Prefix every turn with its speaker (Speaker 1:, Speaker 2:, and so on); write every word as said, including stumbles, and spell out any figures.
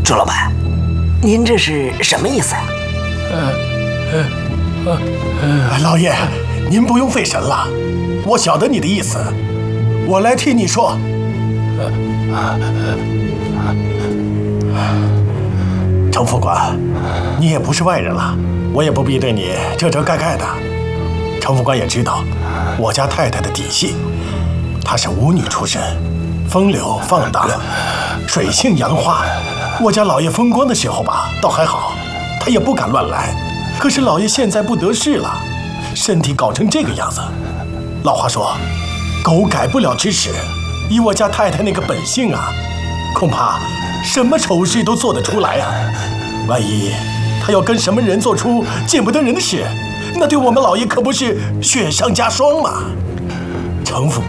Speaker 1: 朱老板，您这是什么意思呀？
Speaker 2: 呃呃呃，老爷，您不用费神了，我晓得你的意思，我来替你说。程副官，你也不是外人了，我也不必对你遮遮盖盖的。程副官也知道我家太太的底细，她是舞女出身，风流放荡，水性杨花。我家老爷风光的时候吧，倒还好，她也不敢乱来。可是老爷现在不得势了，身体搞成这个样子。老话说，狗改不了吃屎。以我家太太那个本性啊，恐怕什么丑事都做得出来啊。万一她要跟什么人做出见不得人的事，那对我们老爷可不是雪上加霜吗？程副官。